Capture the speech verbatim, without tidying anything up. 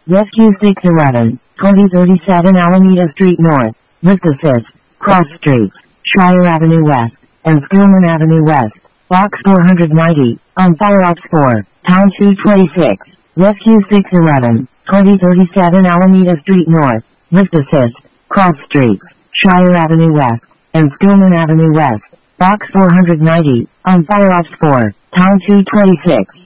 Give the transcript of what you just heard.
Rescue six eleven, twenty thirty-seven Alameda Street North, Vista Fifth, Cross Streets, Shire Avenue West, and Stillman Avenue West, Box four ninety, on Fire Ops four, Pound two twenty-six. Rescue six eleven, twenty thirty-seven Alameda Street North, Vista Fifth, Cross Streets, Shire Avenue West, and Stillman Avenue West, Box four ninety, on Fire Ops four, Pound two twenty-six.